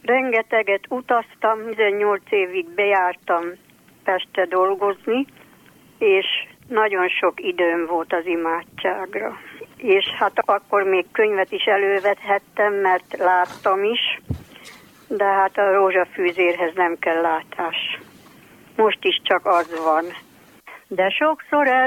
Rengeteget utaztam, 18 évig bejártam Pestre dolgozni, és nagyon sok időm volt az imádságra. És hát akkor még könyvet is elővethettem, mert láttam is, de hát a rózsafűzérhez nem kell látás. Most is csak az van. De sokszor